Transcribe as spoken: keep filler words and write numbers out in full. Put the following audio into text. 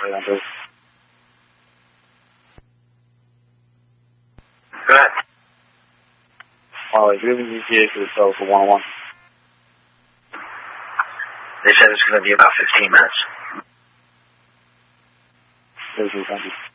Go ahead. Alright, do you have an E T A for the cell for one oh one? They said it's going to be about fifteen minutes. Thank you.